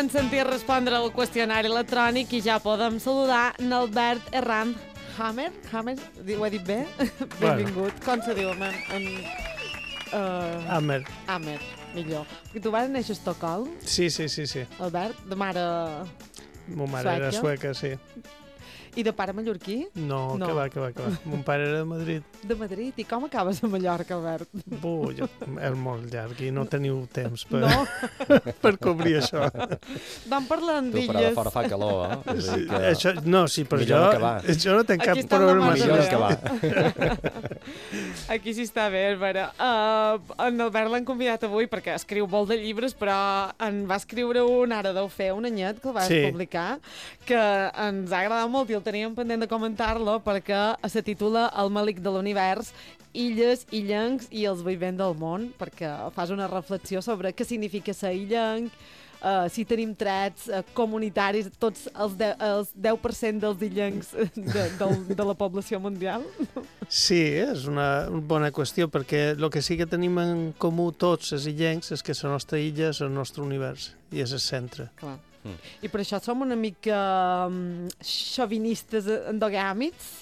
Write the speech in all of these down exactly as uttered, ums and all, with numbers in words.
hem sentit respondre al qüestionari electrònic i ja podem saludar n'Albert Errand Hammer. Hammer, ho he dit bé? Benvingut. Com se diu? En, en, uh... Hammer. Hammer, millor. Perquè tu vas néixer a Estocolm? Sí, sí, sí, sí. Albert, de mare... Mo mare era sueca, sí. I de pare mallorquí? No, no, que va, que va, que va. Mon pare era de Madrid. De Madrid? I com acabes a Mallorca, Albert? Buh, jo, és molt llarg i no teniu temps per, no? per cobrir això. Vam parlant d'illes. Tu, però de fora fa calor, eh? Sí, que... això, no, sí, però jo, jo no tenc Aquí cap problema. Millor que va. Aquí sí està bé, és vera. Uh, en Albert l'han convidat avui perquè escriu molt de llibres, però en va escriure un, ara deu fer un anyet, que el vas sí. publicar, que ens ha agradat molt i el teníem pendent de comentar-lo perquè se titula El malic de l'univers, illes, illencs i els vivents del món, perquè fas una reflexió sobre què significa ser illenc, uh, si tenim trets uh, comunitaris, tots els, de, els deu per cent dels illencs de, de, de la població mundial. Sí, és una bona qüestió, perquè el que sí que tenim en comú tots els illencs és que la nostra illa és el nostre univers i és el centre. Clar. Mm. I per això som una mica um, xovinistes endogàmics?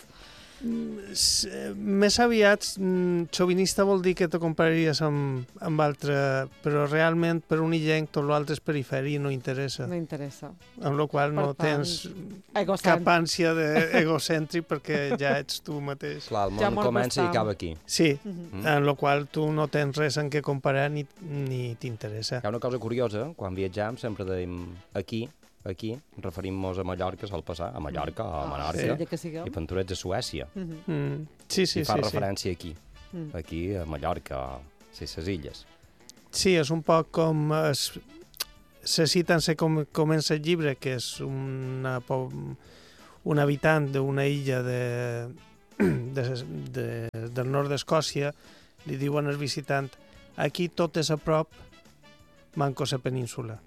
Mm, més aviat, mm, xovinista vol dir que te compararies amb, amb altre, però realment per un illenc tot l'altre és perifèria i no interessa. No interessa. Amb la qual no per tens egocèntric. cap ànsia d'egocèntric perquè ja ets tu mateix. Clar, el món ja comença i acaba aquí. Sí, mm-hmm. en la qual tu no tens res en què comparar ni, ni t'interessa. Hi ha una cosa curiosa, quan viatjam sempre dèiem aquí, aquí, referim-nos a Mallorca, sol passar, a Mallorca o a Menorca, sí. i Penturets a Suècia. Mm-hmm. Mm. Sí, sí, I fa sí, referència sí. aquí, mm. aquí a Mallorca, o sí, les illes. Sí, és un poc com... Es, se cita en com comença el llibre, que és una, un habitant d'una illa de, de, de, del nord d'Escòcia, li diuen al visitant, aquí tot és a prop, manco la península.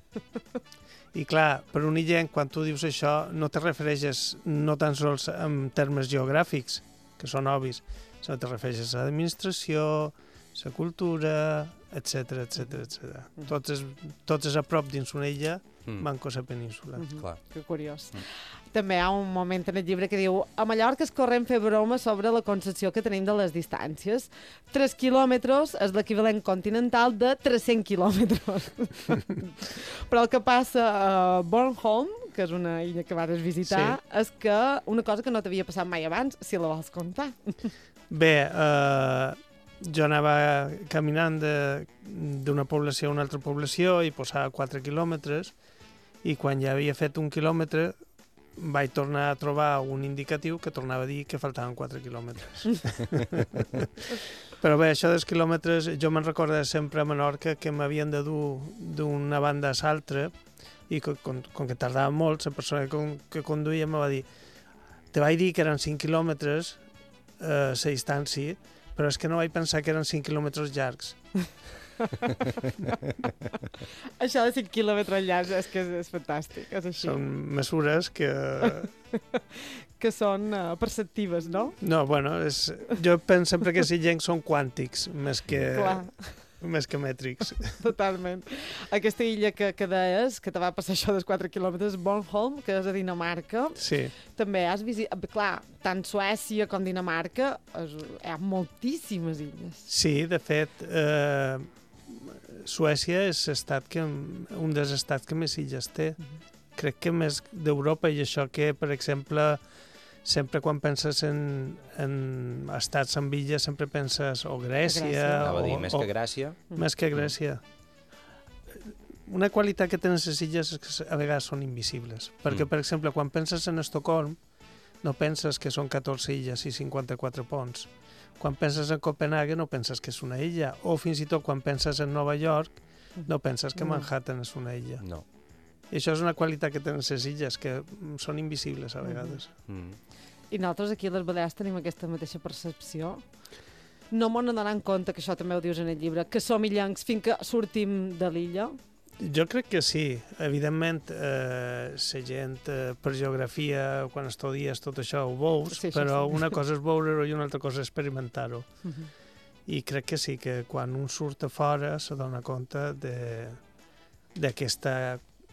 I clar, per un illenc, quan tu dius això, no te refereixes no tan sols en termes geogràfics, que són obvis, sinó te refereixes a l'administració, la cultura, etcètera, etcètera, etcètera. Mm. Tot, és, tot és a prop dins una illa, mm. manco la península. Mm-hmm. Clar. Que curiós. Mm. També hi ha un moment en el llibre que diu a Mallorca es correm fer broma sobre la concepció que tenim de les distàncies. tres quilòmetres és l'equivalent continental de tres-cents quilòmetres. Però el que passa a Bornholm, que és una illa que vas visitar, sí. és que una cosa que no t'havia passat mai abans, si la vols contar. Bé, eh, jo anava caminant d'una població a una altra població i posava quatre quilòmetres i quan ja havia fet un quilòmetre vaig tornar a trobar un indicatiu que tornava a dir que faltaven quatre quilòmetres. Però bé, això dels quilòmetres, jo me'n recordo sempre a Menorca que m'havien de dur d'una banda a l'altra i com, com, com que tardava molt, la persona que, que conduïa em va dir te vaig dir que eren cinc quilòmetres eh, la distància, però és que no vaig pensar que eren cinc quilòmetres llargs. Això de cinc quilòmetres llargs és que és, és fantàstic, és així. Són mesures que... que són uh, perceptives, no? No, bueno, és... jo penso sempre que els illencs són quàntics, més que... Clar. més que mètrics. Totalment. Aquesta illa que, que deies, que te va passar això dels quatre quilòmetres, Bornholm, que és a Dinamarca, sí. també has visitat... Clar, tant Suècia com Dinamarca, és... hi ha moltíssimes illes. Sí, de fet, eh, Suècia és estat que, un dels estats que més illes té. Mm-hmm. Crec que més d'Europa, i això que, per exemple, sempre quan penses en, en estats amb illes, sempre penses o Grècia... Grècia. O, dir, més o, que Grècia. Més que Grècia. Una qualitat que tenen les illes és que a vegades són invisibles. Perquè, mm. per exemple, quan penses en Estocolm, no penses que són catorze illes i cinquanta-quatre ponts. Quan penses en Copenhague no penses que és una illa. O fins i tot quan penses en Nova York no penses que Manhattan és una illa. No. I això és una qualitat que tenen les illes, que són invisibles a vegades. Mm. I nosaltres aquí a les Balears tenim aquesta mateixa percepció. No m'ho n'adonem compte, que això també ho dius en el llibre, que som illencs fins que sortim de l'illa? Jo crec que sí. Evidentment, eh, la gent eh, per geografia, quan estudies tot això, ho veus, sí, però sí. Una cosa és veure-ho i una altra cosa és experimentar-ho. Uh-huh. I crec que sí, que quan un surt a fora se dona compte d'aquesta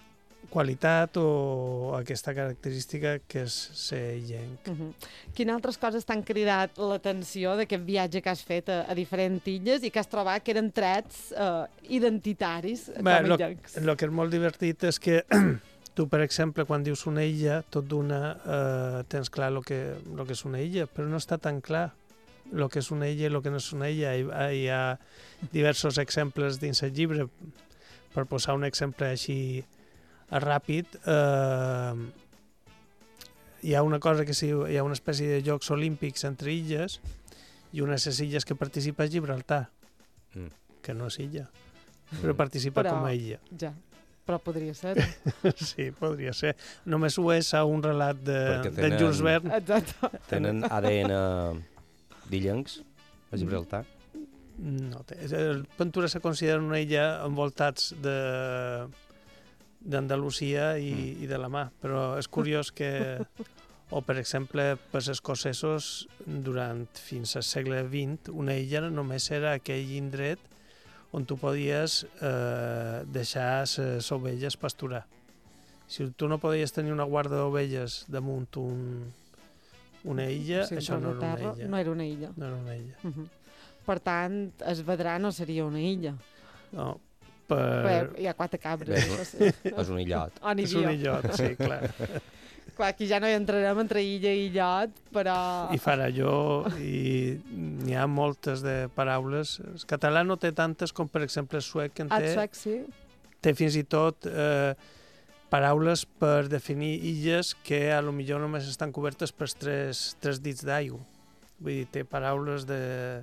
qualitat o aquesta característica que és ser illenc. Uh -huh. Quines altres coses t'han cridat l'atenció d'aquest viatge que has fet a, a diferents illes i que has trobat que eren trets uh, identitaris com a illencs? El que és molt divertit és que tu, per exemple, quan dius una illa, tot d'una eh, tens clar el que, lo que és una illa, però no està tan clar el que és una illa i el que no és una illa. Hi, hi ha diversos exemples dins el llibre. Per posar un exemple així ràpid, eh, hi ha una cosa que sí, hi ha una espècie de Jocs Olímpics entre illes i una de les illes que participa és Gibraltar, mm. que no és illa, però participa però, com a illa. Ja, però podria ser. Sí, podria ser. Només ho és a un relat de, tenen, de Jules Verne. Exacte. Tenen A D N d'illencs a Gibraltar? No, Ventura se considera una illa envoltats de d'Andalusia i, mm. i de la mà, però és curiós que, o per exemple, pels escocesos, durant fins al segle vint, una illa només era aquell indret on tu podies eh, deixar les ovelles pasturar. Si tu no podies tenir una guarda d'ovelles damunt un, una illa, sí, això no era una illa. No era una illa. No era una illa. Uh -huh. Per tant, es Vedrà no seria una illa. No, per... Bé, hi ha quatre cabres. Bé, sí. És un illot. És un illot, sí, clar. Clar, aquí ja no hi entrarem entre illa i illot, però... I faralló, i n'hi ha moltes de paraules. El català no té tantes com, per exemple, el suec, que en té... El suec, sí. Té fins i tot eh, paraules per definir illes que a lo millor només estan cobertes per tres, tres dits d'aigua. Vull dir, té paraules de...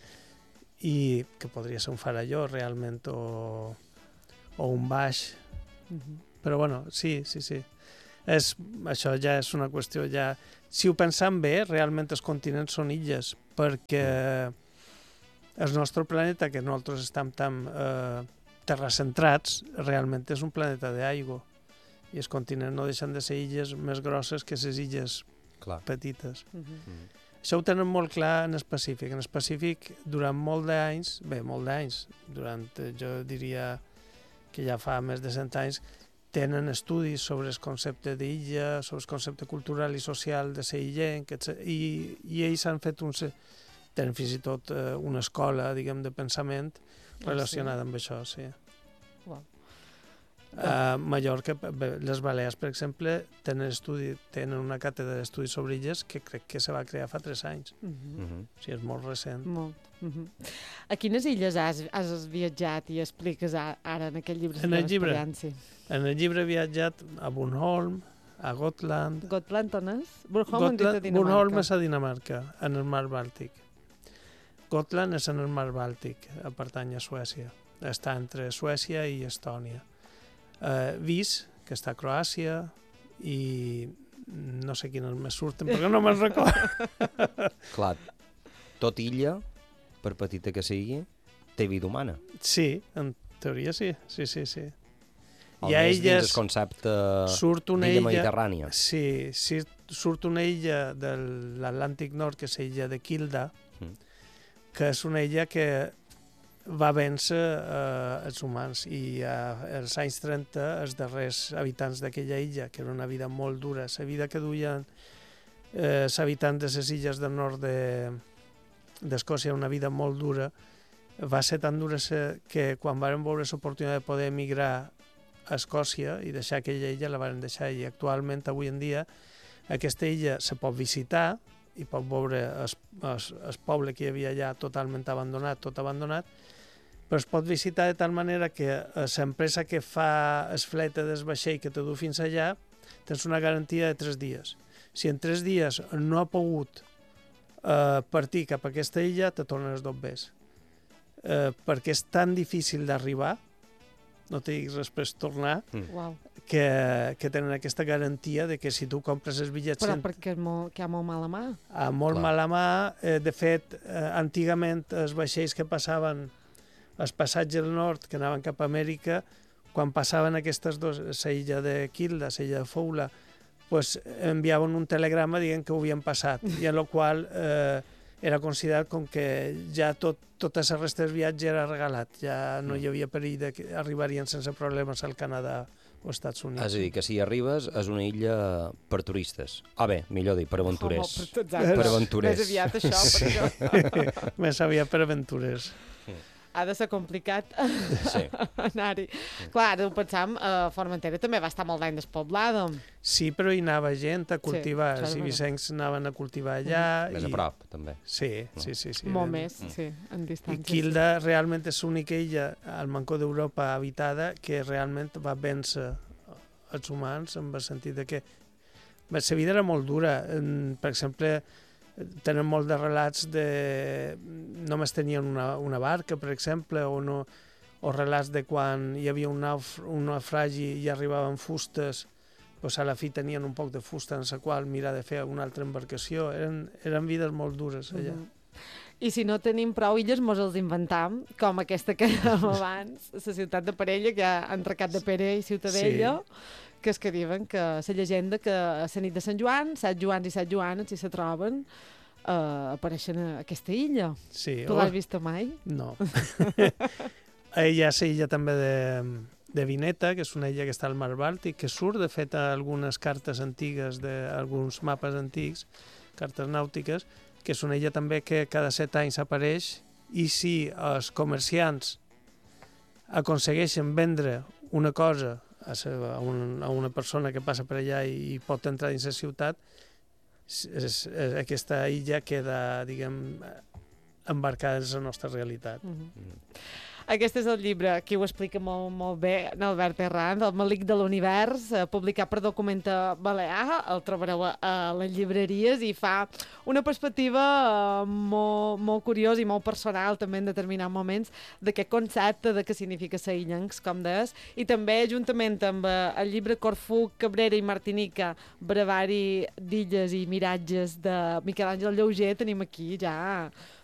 i que podria ser un faralló realment o, o un baix. Uh-huh. Però bueno, sí, sí, sí. És, això ja és una qüestió ja... Si ho pensam bé, realment els continents són illes, perquè el nostre planeta, que nosaltres estem tan eh, terracentrats, realment és un planeta d'aigua. I els continents no deixen de ser illes més grosses que les illes Clar. petites. Uh-huh. Uh-huh. Això ho tenen molt clar en el Pacífic. En el Pacífic, durant molt d'anys, bé, molt d'anys, durant, jo diria que ja fa més de cent anys, tenen estudis sobre el concepte d'illa, sobre el concepte cultural i social de ser illenc, i, i ells han fet un... tenen fins i tot eh, una escola, diguem, de pensament relacionada amb això, sí. Wow. A Mallorca, les Balears, per exemple, tenen, estudi, tenen una càtedra d'estudis sobre illes que crec que se va crear fa tres anys. Uh -huh. Uh -huh. O sigui, és molt recent. Molt. Uh -huh. A quines illes has, has viatjat i expliques ara en aquest llibre? En el llibre, en el llibre he viatjat a Bornholm, a Gotland... Gotland on és? Bornholm, Gotland, Dinamarca. Bornholm és a Dinamarca, en el mar Bàltic. Gotland és en el mar Bàltic, pertany a Suècia. Està entre Suècia i Estònia. Uh, Vis, que està a Croàcia, i no sé quines més surten, perquè no me'n recordo. Clar, tot illa, per petita que sigui, té vida humana. Sí, en teoria sí, sí, sí, sí. Almenys dins el concepte d'illa mediterrània. Sí, sí, surt una illa de l'Atlàntic Nord, que és l'illa de Kilda, mm. que és una illa que va vèncer eh, els humans, i als anys trenta els darrers habitants d'aquella illa, que era una vida molt dura, la vida que duien eh, els habitants de les illes del nord d'Escòcia, de, una vida molt dura, va ser tan dura que quan varen veure l'oportunitat de poder emigrar a Escòcia i deixar aquella illa, la varen deixar, i actualment, avui en dia, aquesta illa se pot visitar i pot veure el, el, el poble que hi havia allà totalment abandonat, tot abandonat, però es pot visitar de tal manera que l'empresa que fa el flete del vaixell que te du fins allà, tens una garantia de tres dies. Si en tres dies no ha pogut eh, partir cap a aquesta illa, te tornes dos bes. Eh, perquè és tan difícil d'arribar, no te diguis després tornar, mm. wow. que, que tenen aquesta garantia de que si tu compres els bitllets... Però perquè és molt, que hi ha molt mala mà. A molt Clar. mala mà. Eh, de fet, eh, antigament els vaixells que passaven el passatge del nord, que anaven cap a Amèrica, quan passaven aquestes dues, la illa de Kilda, la illa de Foula, pues, enviaven un telegrama dient que ho havien passat, i en el qual eh, era considerat com que ja tot, totes les restes del viatge era regalat, ja no hi havia perill de que arribarien sense problemes al Canadà als Estats Units. És a dir, que si arribes és una illa per turistes. Ah, bé, millor dir, per aventurers. Home, per tots anys. Per aventurers. Més aviat això, per això. Més aviat per aventurers. Ha de ser complicat Sí. anar-hi. Clar, ara ho pensam, uh, Formentera també va estar molt d'any despoblada. Sí, però hi anava gent a cultivar. Sí, Els ibicencs anaven a cultivar allà. Més i... a prop, també. Sí, sí, sí. sí. Molt més, sí, en I distància. Quilda realment és l'única illa al Mancó d'Europa habitada que realment va vèncer els humans en el sentit de que la vida era molt dura. Per exemple, tenen molt de relats de... Només tenien una, una barca, per exemple, o, no, o relats de quan hi havia un, nauf, un naufragi i arribaven fustes, doncs a la fi tenien un poc de fusta en la qual mirar de fer una altra embarcació. Eren, eren vides molt dures allà. Uh -huh. I si no tenim prou illes, mos els inventam, com aquesta que dèiem abans, la ciutat de Parella, que hi ha entre Cap de Pere i Ciutadella, sí. que es que diuen que la llegenda que a la nit de Sant Joan, set Joans i set Joanes, si se troben, uh, apareixen a aquesta illa. Sí, tu oh. l'has vista mai? No. Hi ha la illa també de, de Vineta, que és una illa que està al mar Bàltic, que surt, de fet, a algunes cartes antigues, d'alguns mapes antics, cartes nàutiques, que és una illa també que cada set anys apareix, i si els comerciants aconsegueixen vendre una cosa a, a, un, a una persona que passa per allà i, i pot entrar dins la ciutat, és, és, aquesta illa queda, diguem, embarcada en la nostra realitat. Uh -huh. Aquest és el llibre, que ho explica molt, molt bé n'Albert Herranz, El malic de l'univers, eh, publicat per Documenta Balear, el trobareu a, a les llibreries i fa una perspectiva eh, molt, molt curiosa i molt personal també en determinats moments d'aquest concepte de què significa ser illencs, com deies, i també juntament amb eh, el llibre Corfú, Cabrera i Martinica, Brevari d'illes i miratges de Miquel Àngel Llauger, tenim aquí ja